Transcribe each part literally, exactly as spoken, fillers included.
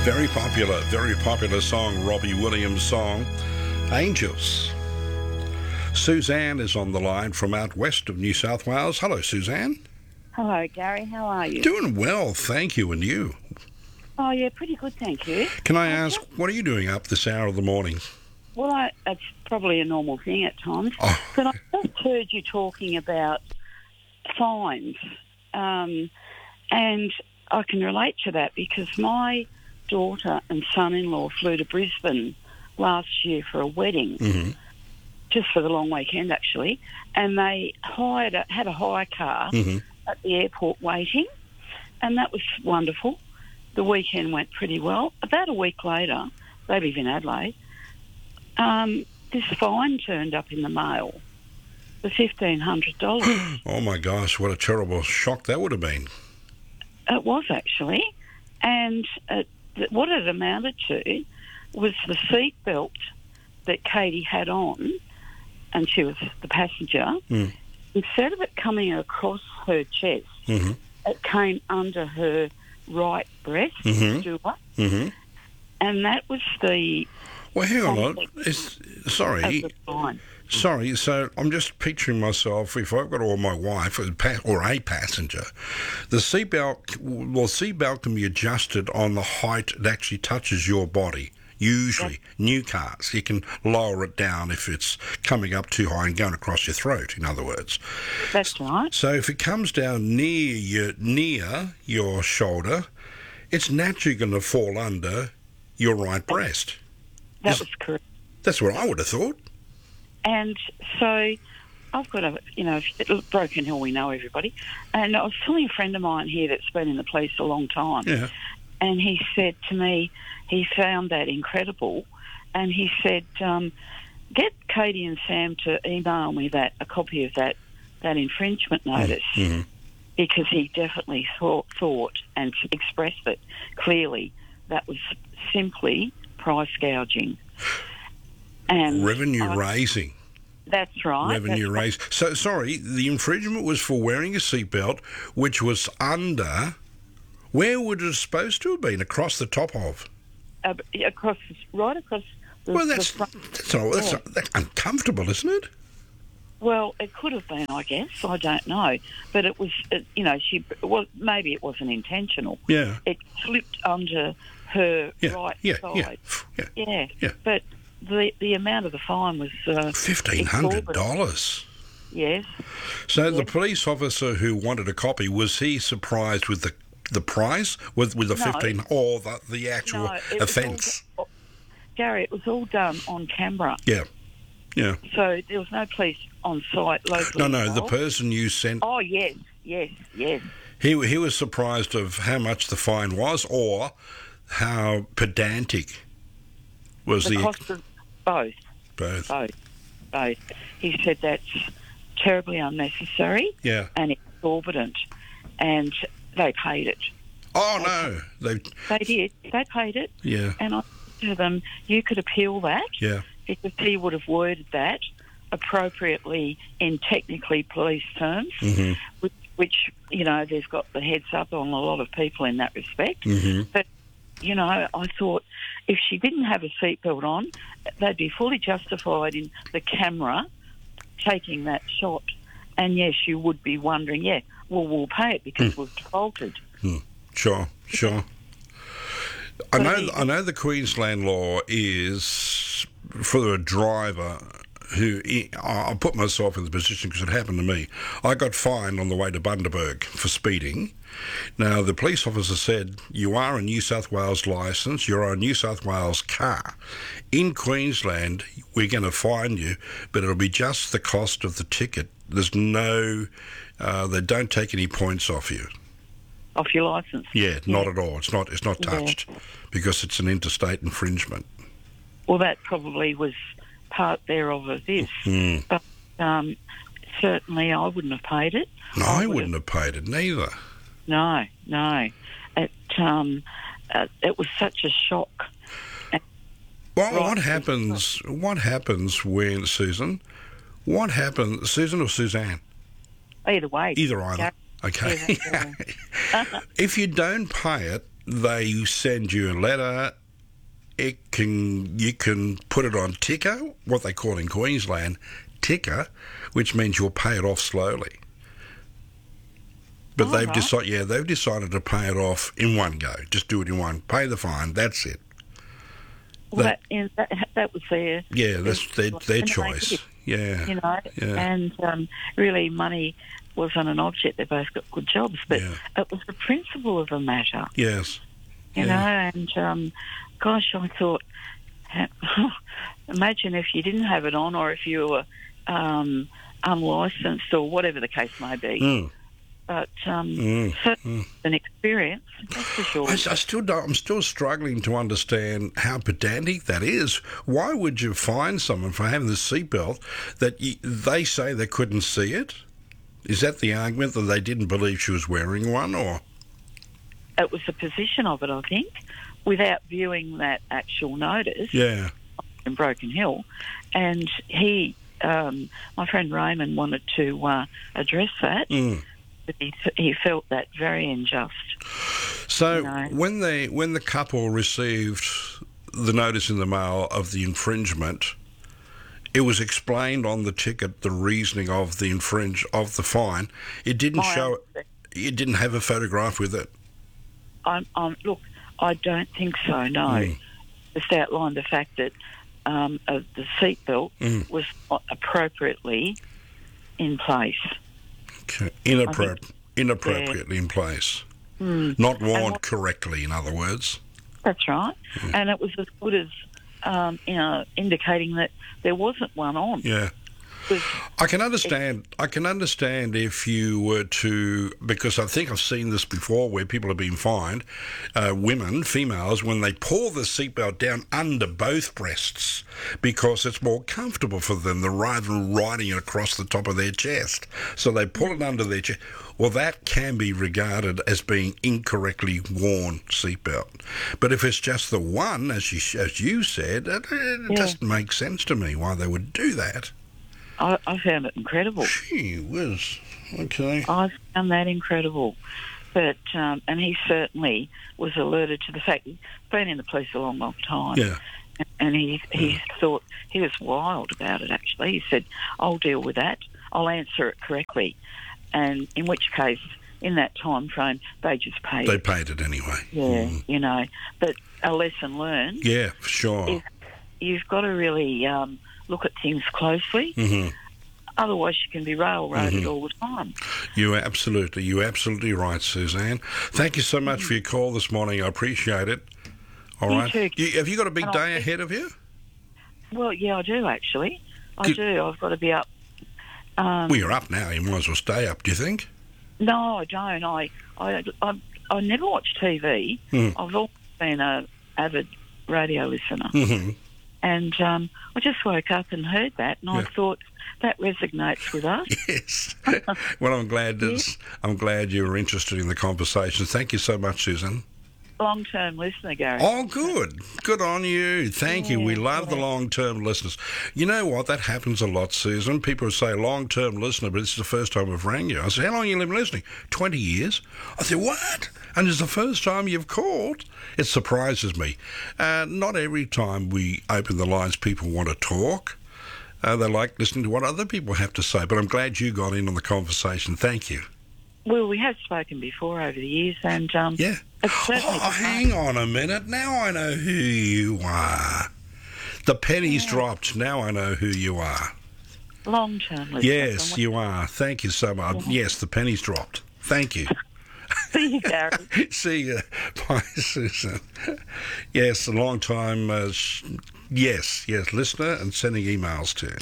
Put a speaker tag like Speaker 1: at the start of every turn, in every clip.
Speaker 1: Very popular, very popular song, Robbie Williams' song, Angels. Suzanne is on the line from out west of New South Wales. Hello, Suzanne.
Speaker 2: Hello, Gary. How are you?
Speaker 1: Doing well, thank you, and you?
Speaker 2: Oh, yeah, pretty good, thank you.
Speaker 1: Can I ask, what are you doing up this hour of the morning?
Speaker 2: Well, I, it's probably a normal thing at times.
Speaker 1: Oh.
Speaker 2: But I just heard you talking about fines, um, and I can relate to that because my daughter and son-in-law flew to Brisbane last year for a wedding,
Speaker 1: Mm-hmm.
Speaker 2: just for the long weekend, actually, and they hired a, had a hire car
Speaker 1: Mm-hmm.
Speaker 2: at the airport waiting, and that was wonderful. The weekend went pretty well. About a week later, they live in Adelaide, um, this fine turned up in the mail for fifteen hundred dollars.
Speaker 1: Oh my gosh, what a terrible shock that would have been.
Speaker 2: It was actually, and it, what it amounted to was the seat belt that Katie had on, and she was the passenger.
Speaker 1: Mm.
Speaker 2: Instead of it coming across her chest,
Speaker 1: Mm-hmm.
Speaker 2: it came under her right breast,
Speaker 1: Mhm.
Speaker 2: doer,
Speaker 1: Mm-hmm.
Speaker 2: and that was the
Speaker 1: Well, hang on.
Speaker 2: Conflict.
Speaker 1: It's,
Speaker 2: of
Speaker 1: sorry,
Speaker 2: the fine.
Speaker 1: sorry. So I'm just picturing myself, if I've got or my wife or pa- or a passenger, the seatbelt, well, seatbelt can be adjusted on the height it actually touches your body. Usually, new cars, you can lower it down if it's coming up too high and going across your throat, in other words.
Speaker 2: That's right.
Speaker 1: So if it comes down near your, near your shoulder, it's naturally going to fall under your right breast.
Speaker 2: That
Speaker 1: Is-
Speaker 2: was correct.
Speaker 1: That's what I would have thought.
Speaker 2: And so I've got a, you know, Broken Hill, we know everybody. And I was telling a friend of mine here that's been in the police a long time.
Speaker 1: Yeah.
Speaker 2: And he said to me, he found that incredible. And he said, um, get Katie and Sam to email me that, a copy of that, that infringement notice.
Speaker 1: Mm-hmm.
Speaker 2: Because he definitely thought, thought and expressed it clearly that was simply price gouging. And
Speaker 1: Revenue
Speaker 2: I-
Speaker 1: raising.
Speaker 2: That's right.
Speaker 1: Revenue
Speaker 2: That's
Speaker 1: raise. So, sorry, the infringement was for wearing a seatbelt, which was under. Where would it have supposed to have been? Across the top of?
Speaker 2: uh, across, right across the,
Speaker 1: Well,
Speaker 2: the
Speaker 1: that's
Speaker 2: front.
Speaker 1: that's, not, that's,
Speaker 2: Yeah.
Speaker 1: not, that's uncomfortable, isn't it?
Speaker 2: Well, it could have been, I guess. I don't know, but it was, it, you know, she. Well, maybe it wasn't intentional.
Speaker 1: Yeah.
Speaker 2: It slipped under her
Speaker 1: Yeah.
Speaker 2: right
Speaker 1: yeah,
Speaker 2: side.
Speaker 1: yeah. Yeah.
Speaker 2: Yeah.
Speaker 1: Yeah.
Speaker 2: But the the amount of the fine was uh,
Speaker 1: Fifteen hundred
Speaker 2: exorbitant.
Speaker 1: dollars.
Speaker 2: Yes.
Speaker 1: So the
Speaker 2: Yeah.
Speaker 1: police officer who wanted a copy, was he surprised with the the price, with with the
Speaker 2: No.
Speaker 1: fifteen, or the the actual
Speaker 2: No, it was
Speaker 1: offence?
Speaker 2: all- Gary, it was all done on camera,
Speaker 1: Yeah. Yeah.
Speaker 2: so there was no police on site locally.
Speaker 1: No, no. The
Speaker 2: involved.
Speaker 1: person you sent.
Speaker 2: Oh yes, yes, yes.
Speaker 1: He he was surprised of how much the fine was, or how pedantic was
Speaker 2: The
Speaker 1: the,
Speaker 2: cost of both,
Speaker 1: both.
Speaker 2: both, both. He said that's terribly unnecessary
Speaker 1: Yeah.
Speaker 2: and exorbitant, and they paid it.
Speaker 1: Oh no, they.
Speaker 2: They did. They paid it,
Speaker 1: Yeah.
Speaker 2: and I said to them, "You could appeal that
Speaker 1: Yeah.
Speaker 2: because he would have worded that appropriately in technically police terms,
Speaker 1: hmm
Speaker 2: which, which you know, there's got the heads up on a lot of people in that respect."
Speaker 1: hmm
Speaker 2: But, you know, I thought if she didn't have a seatbelt on, they'd be fully justified in the camera taking that shot. And, yes, you would be wondering, yeah, well, we'll pay it because we've defaulted.
Speaker 1: Sure. Sure. I
Speaker 2: But
Speaker 1: know.
Speaker 2: he-
Speaker 1: I know the Queensland law is for a driver who. I'll put myself in the position because it happened to me. I got fined on the way to Bundaberg for speeding. Now, the police officer said, you are a New South Wales licence, you're a New South Wales car. In Queensland, we're going to fine you, but it'll be just the cost of the ticket. There's no, uh, they don't take any points off you.
Speaker 2: Off your licence.
Speaker 1: Yeah, not at all. It's not, it's not
Speaker 2: Yeah.
Speaker 1: touched because it's an interstate infringement.
Speaker 2: Well, that probably was part thereof of this.
Speaker 1: Mm.
Speaker 2: But um, certainly I wouldn't have paid it.
Speaker 1: No,
Speaker 2: I
Speaker 1: I
Speaker 2: would
Speaker 1: wouldn't have paid it neither.
Speaker 2: No, no. It, um, uh, it was such a shock.
Speaker 1: Well,
Speaker 2: Right.
Speaker 1: what happens? What happens when Susan? What happens, Susan or Suzanne?
Speaker 2: Either way.
Speaker 1: Either either.
Speaker 2: Yeah.
Speaker 1: Okay.
Speaker 2: Yeah,
Speaker 1: If you don't pay it, they send you a letter. It can you can put it on ticker, what they call in Queensland ticker, which means you'll pay it off slowly. But
Speaker 2: Oh,
Speaker 1: they've
Speaker 2: right.
Speaker 1: decided, yeah, they've decided to pay it off in one go. Just do it in one. Pay the fine. That's it.
Speaker 2: Well,
Speaker 1: that-
Speaker 2: that, and that, that was their,
Speaker 1: Yeah, that's their their
Speaker 2: and they
Speaker 1: choice.
Speaker 2: did,
Speaker 1: Yeah,
Speaker 2: you know,
Speaker 1: yeah.
Speaker 2: and um, really money wasn't an object. They both got good jobs, but
Speaker 1: Yeah.
Speaker 2: it was the principle of the matter,
Speaker 1: yes.
Speaker 2: you
Speaker 1: Yeah.
Speaker 2: know. And um, gosh, I thought, imagine if you didn't have it on, or if you were um, unlicensed, or whatever the case may be.
Speaker 1: Mm.
Speaker 2: But um,
Speaker 1: Mm,
Speaker 2: so
Speaker 1: mm.
Speaker 2: an experience, that's for sure.
Speaker 1: I, I still don't, I'm still struggling to understand how pedantic that is. Why would you fine someone for having the seatbelt that you, they say they couldn't see it? Is that the argument, that they didn't believe she was wearing one, or?
Speaker 2: It was the position of it, I think, without viewing that actual notice
Speaker 1: Yeah.
Speaker 2: in Broken Hill. And he, um, my friend Raymond, wanted to uh, address that,
Speaker 1: Mm.
Speaker 2: but he, he felt that very unjust.
Speaker 1: So
Speaker 2: No.
Speaker 1: when they when the couple received the notice in the mail of the infringement, it was explained on the ticket the reasoning of the infringe of the fine. It didn't
Speaker 2: My
Speaker 1: show.
Speaker 2: answer-
Speaker 1: It didn't have a photograph with it.
Speaker 2: I'm, I'm, look, I don't think so, no.
Speaker 1: Mm.
Speaker 2: Just outlined the fact that um, uh, the seatbelt
Speaker 1: Mm.
Speaker 2: was not appropriately in place.
Speaker 1: Okay. Inappropri- inappropriately in place.
Speaker 2: Mm.
Speaker 1: Not worn
Speaker 2: And what-
Speaker 1: correctly, in other words.
Speaker 2: That's right. And it was as good as um, you know, indicating that there wasn't one on.
Speaker 1: Yeah.
Speaker 2: It was-
Speaker 1: I can understand. I can understand if you were to, because I think I've seen this before, where people have been fined, uh, women, females, when they pull the seatbelt down under both breasts, because it's more comfortable for them than rather than riding it across the top of their chest. So they pull it under their chest. Well, that can be regarded as being incorrectly worn seatbelt. But if it's just the one, as you as you said, it, it
Speaker 2: Yeah.
Speaker 1: doesn't make sense to me why they would do that.
Speaker 2: I, I found it incredible.
Speaker 1: Gee whiz. Okay.
Speaker 2: I found that incredible. But um, and he certainly was alerted to the fact he's been in the police a long, long time.
Speaker 1: Yeah.
Speaker 2: And he he thought he was wild about it. Actually, he said, "I'll deal with that. I'll answer it correctly." And in which case, in that time frame, they just paid.
Speaker 1: They
Speaker 2: it.
Speaker 1: paid it anyway.
Speaker 2: Yeah,
Speaker 1: Mm.
Speaker 2: you know. But a lesson learned.
Speaker 1: Yeah, for sure.
Speaker 2: Is you've got to really um, look at things closely.
Speaker 1: hmm
Speaker 2: Otherwise, you can be railroaded
Speaker 1: Mhm.
Speaker 2: all the time.
Speaker 1: You absolutely, you're absolutely right, Suzanne. Thank you so much for your call this morning. I appreciate it. All
Speaker 2: You
Speaker 1: right.
Speaker 2: too.
Speaker 1: You, have you got a big
Speaker 2: And
Speaker 1: day
Speaker 2: I'll-
Speaker 1: ahead of you?
Speaker 2: Well, yeah, I do actually. I
Speaker 1: Good.
Speaker 2: do. I've got to be up. Um,
Speaker 1: Well, you're up now. You might as well stay up, do you think?
Speaker 2: No, I don't. I I, I, I never watch T V.
Speaker 1: Mm.
Speaker 2: I've always been a avid radio listener,
Speaker 1: hmm
Speaker 2: and um, I just woke up and heard that, and
Speaker 1: Yeah.
Speaker 2: I thought that resonates with us.
Speaker 1: Yes. Well, I'm glad that's, I'm glad you were interested in the conversation. Thank you so much, Susan.
Speaker 2: Long-term listener, Gary.
Speaker 1: Oh, good. Good on you. Thank you. We
Speaker 2: Yeah,
Speaker 1: love the
Speaker 2: yeah.
Speaker 1: long-term listeners. You know what? That happens a lot, Susan. People say long-term listener, but this is the first time I've rang you. I said, how long have you been listening? twenty years. I said, what? And it's the first time you've called. It surprises me. Uh, not every time we open the lines, people want to talk. Uh, they like listening to what other people have to say. But I'm glad you got in on the conversation. Thank you.
Speaker 2: Well, we have spoken before over the years, and um,
Speaker 1: Yeah.
Speaker 2: it's certainly
Speaker 1: Oh, hang on a minute. Now I know who you are. The pennies dropped. Now I know who you are.
Speaker 2: long-term listener.
Speaker 1: Yes,
Speaker 2: And
Speaker 1: you are. Thank you so much. Yes, the pennies dropped. Thank you.
Speaker 2: we- See you, Gary.
Speaker 1: See you. Bye, Susan. Yes, a long time. Uh, sh- yes, yes, listener and sending emails to.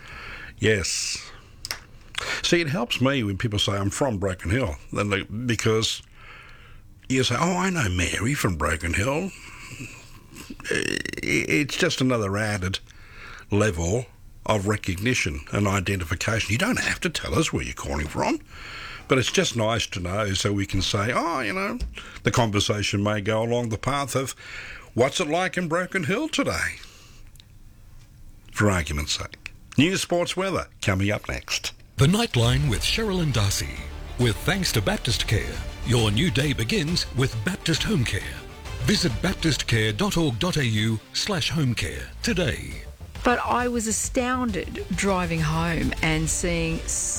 Speaker 1: Yes. See, it helps me when people say I'm from Broken Hill, then they, because you say, "Oh, I know Mary from Broken Hill." It's just another added level of recognition and identification. You don't have to tell us where you're calling from, but it's just nice to know so we can say, oh, you know, the conversation may go along the path of what's it like in Broken Hill today, for argument's sake. News, sports, weather, coming up next.
Speaker 3: The Nightline with Cheryl and Darcy. With thanks to Baptist Care, your new day begins with Baptist Home Care. Visit baptistcare.org.au slash home care today.
Speaker 4: But I was astounded driving home and seeing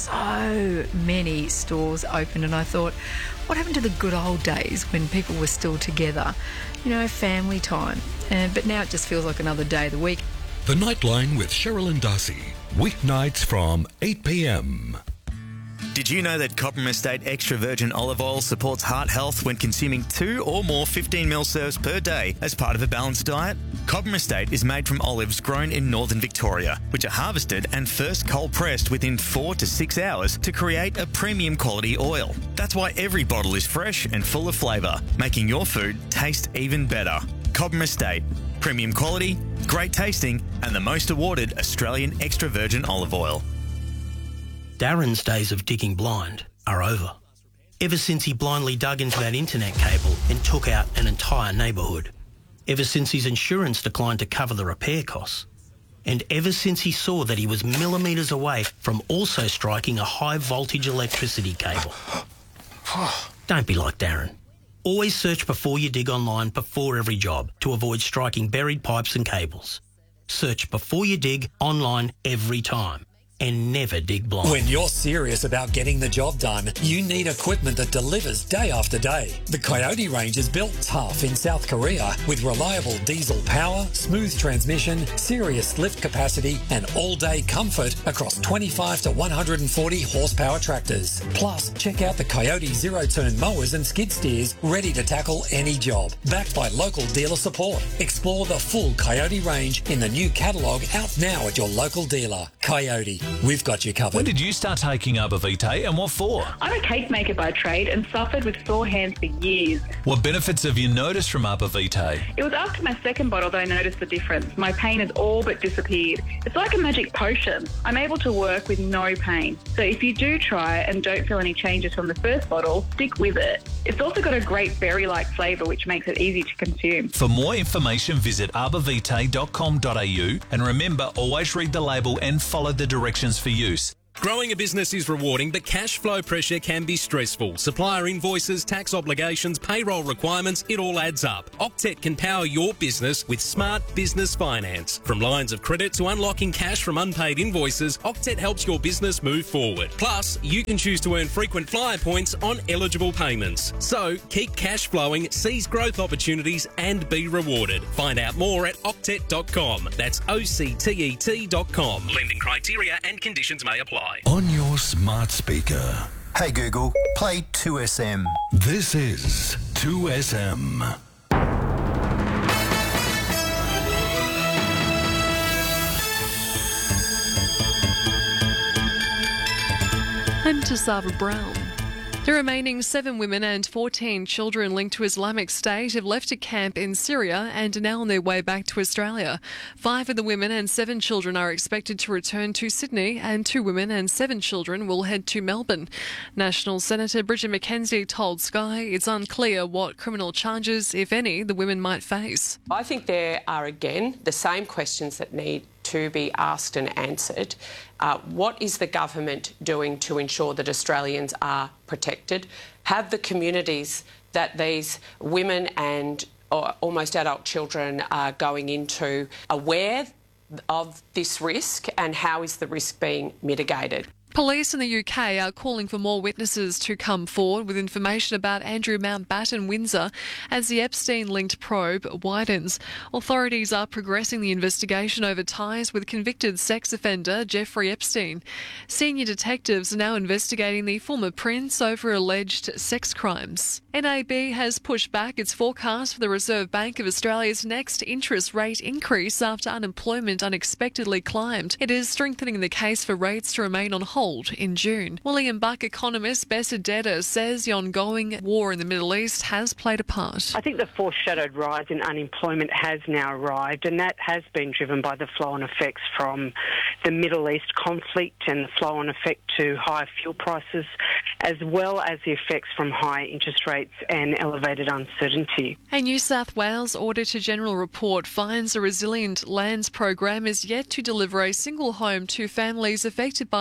Speaker 4: so many stores open, and I thought, what happened to the good old days when people were still together? You know, family time. Uh, but now it just feels like another day of the week.
Speaker 3: The Nightline with Cheryl and Darcy. Weeknights from eight p.m.
Speaker 5: Did you know that Cobram Estate Extra Virgin Olive Oil supports heart health when consuming two or more fifteen mil serves per day as part of a balanced diet? Cobram Estate is made from olives grown in northern Victoria, which are harvested and first cold pressed within four to six hours to create a premium quality oil. That's why every bottle is fresh and full of flavour, making your food taste even better. Cobram Estate. Premium quality, great tasting, and the most awarded Australian extra virgin olive oil.
Speaker 6: Darren's days of digging blind are over. Ever since he blindly dug into that internet cable and took out an entire neighbourhood. Ever since his insurance declined to cover the repair costs. And ever since he saw that he was millimetres away from also striking a high voltage electricity cable. Don't be like Darren. Always search before you dig online before every job to avoid striking buried pipes and cables. Search before you dig online every time. And never dig blind.
Speaker 7: When you're serious about getting the job done, you need equipment that delivers day after day. The Coyote range is built tough in South Korea with reliable diesel power, smooth transmission, serious lift capacity, and all-day comfort across twenty-five to one hundred forty horsepower tractors. Plus, check out the Coyote zero-turn mowers and skid steers ready to tackle any job. Backed by local dealer support. Explore the full Coyote range in the new catalogue out now at your local dealer. Coyote. We've got you covered.
Speaker 8: When did you start taking Arbor Vitae and what for?
Speaker 9: I'm a cake maker by trade and suffered with sore hands for years.
Speaker 8: What benefits have you noticed from Arbor Vitae?
Speaker 9: It was after my second bottle that I noticed the difference. My pain has all but disappeared. It's like a magic potion. I'm able to work with no pain. So if you do try and don't feel any changes from the first bottle, stick with it. It's also got a great berry-like flavour which makes it easy to consume.
Speaker 8: For more information, visit arbor vitae dot com dot a u and remember, always read the label and follow the directions for use.
Speaker 10: Growing a business is rewarding, but cash flow pressure can be stressful. Supplier invoices, tax obligations, payroll requirements, it all adds up. Octet can power your business with smart business finance. From lines of credit to unlocking cash from unpaid invoices, Octet helps your business move forward. Plus, you can choose to earn frequent flyer points on eligible payments. So, keep cash flowing, seize growth opportunities and be rewarded. Find out more at octet dot com. That's O C T E T dot com. Lending criteria and conditions may apply.
Speaker 3: On your smart speaker.
Speaker 11: Hey Google, play two S M.
Speaker 3: This is two S M.
Speaker 12: I'm Tasava Brown. The remaining seven women and fourteen children linked to Islamic State have left a camp in Syria and are now on their way back to Australia. Five of the women and seven children are expected to return to Sydney, and two women and seven children will head to Melbourne. National Senator Bridget McKenzie told Sky it's unclear what criminal charges, if any, the women might face.
Speaker 13: I think there are, again, the same questions that need to be asked and answered. Uh, what is the government doing to ensure that Australians are protected? Have the communities that these women and or almost adult children are going into aware of this risk, and how is the risk being mitigated?
Speaker 12: Police in the U K are calling for more witnesses to come forward with information about Andrew Mountbatten Windsor as the Epstein-linked probe widens. Authorities are progressing the investigation over ties with convicted sex offender Jeffrey Epstein. Senior detectives are now investigating the former prince over alleged sex crimes. N A B has pushed back its forecast for the Reserve Bank of Australia's next interest rate increase after unemployment unexpectedly climbed. It is strengthening the case for rates to remain on hold in June. William Buck economist Bessa Detta says the ongoing war in the Middle East has played a part.
Speaker 14: I think the foreshadowed rise in unemployment has now arrived, and that has been driven by the flow-on effects from the Middle East conflict and the flow-on effect to higher fuel prices, as well as the effects from high interest rates and elevated uncertainty.
Speaker 12: A New South Wales Auditor-General report finds a Resilient Lands program is yet to deliver a single home to families affected by the flooding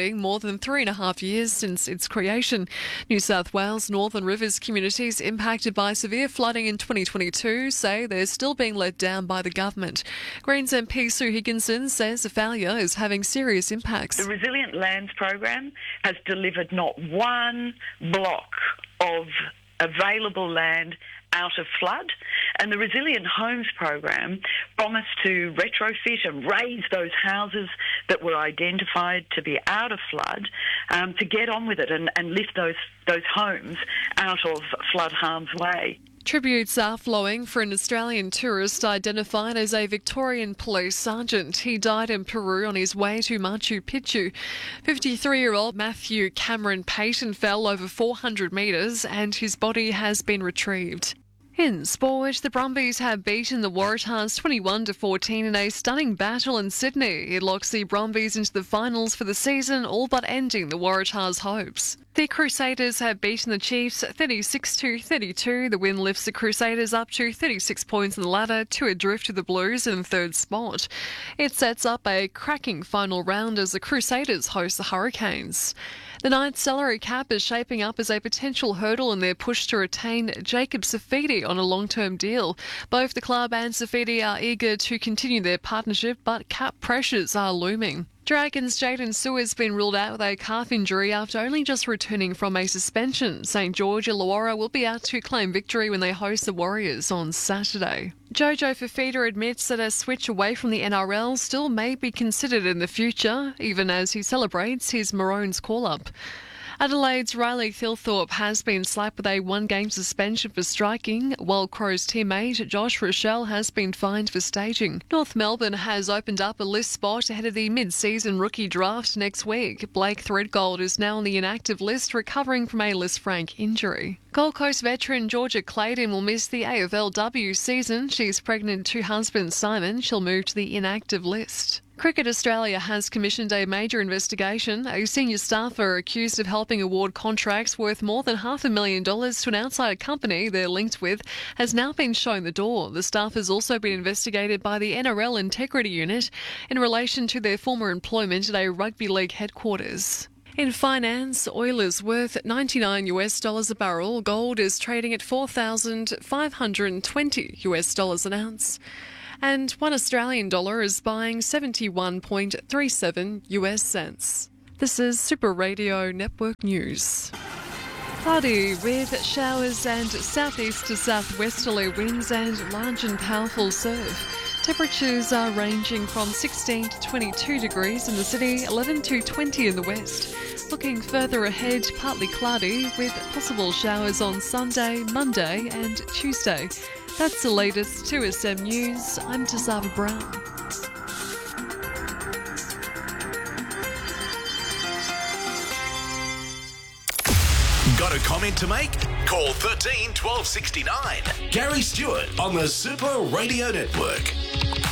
Speaker 12: flooding more than three and a half years since its creation. New South Wales Northern Rivers communities impacted by severe flooding in twenty twenty-two say they're still being let down by the government. Greens M P Sue Higginson says the failure is having serious impacts.
Speaker 15: The Resilient Lands program has delivered not one block of available land out of flood, and the Resilient Homes program promised to retrofit and raise those houses that were identified to be out of flood um, to get on with it and, and lift those those homes out of flood harm's way.
Speaker 12: Tributes are flowing for an Australian tourist identified as a Victorian police sergeant. He died in Peru on his way to Machu Picchu. fifty-three-year-old Matthew Cameron Payton fell over four hundred metres and his body has been retrieved. In sport, the Brumbies have beaten the Waratahs twenty-one to fourteen in a stunning battle in Sydney. It locks the Brumbies into the finals for the season, all but ending the Waratahs' hopes. The Crusaders have beaten the Chiefs thirty-six to thirty-two. The win lifts the Crusaders up to thirty-six points on the ladder, to adrift to the Blues in third spot. It sets up a cracking final round as the Crusaders host the Hurricanes. The Knights' salary cap is shaping up as a potential hurdle in their push to retain Jacob Safidi on a long-term deal. Both the club and Safidi are eager to continue their partnership, but cap pressures are looming. Dragons' Jaden Sew has been ruled out with a calf injury after only just returning from a suspension. St George Illawarra will be out to claim victory when they host the Warriors on Saturday. Jojo Fifita admits that a switch away from the N R L still may be considered in the future, even as he celebrates his Maroons call-up. Adelaide's Riley Thilthorpe has been slapped with a one-game suspension for striking, while Crow's teammate Josh Rochelle has been fined for staging. North Melbourne has opened up a list spot ahead of the mid-season rookie draft next week. Blake Threadgold is now on the inactive list, recovering from a Lisfranc injury. Gold Coast veteran Georgia Clayton will miss the A F L W season. She's pregnant to husband Simon. She'll move to the inactive list. Cricket Australia has commissioned a major investigation. A senior staffer accused of helping award contracts worth more than half a million dollars to an outside company they're linked with has now been shown the door. The staff has also been investigated by the N R L Integrity Unit in relation to their former employment at a rugby league headquarters. In finance, oil is worth ninety-nine US dollars a barrel. Gold is trading at four thousand five hundred twenty US dollars an ounce. And one Australian dollar is buying seventy-one point three seven US cents. This is Super Radio Network News. Cloudy with showers and southeast to southwesterly winds and large and powerful surf. Temperatures are ranging from sixteen to twenty-two degrees in the city, eleven to twenty in the west. Looking further ahead, partly cloudy with possible showers on Sunday, Monday and Tuesday. That's the latest two S M News. I'm Tazava Brown.
Speaker 16: Got a comment to make? Call thirteen twelve sixty-nine. Gary Stewart on the Super Radio Network.